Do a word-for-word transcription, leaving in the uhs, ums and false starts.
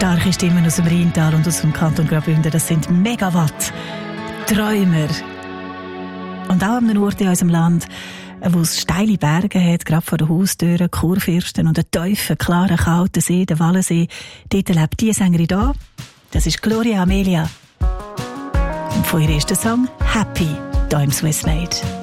Starke Stimmen aus dem Rheintal und aus dem Kanton Graubünden, das sind Megawatt. Träumer. Und auch an einem Ort in unserem Land, wo es steile Berge hat, gerade vor den Haustüren, Kurfürsten und einen tiefen, klaren, kalten See, den Wallensee. Dort lebt die Sängerin da. Das ist Gloria Amelia. Und von ihrem ersten Song «Happy» hier im Swissmade.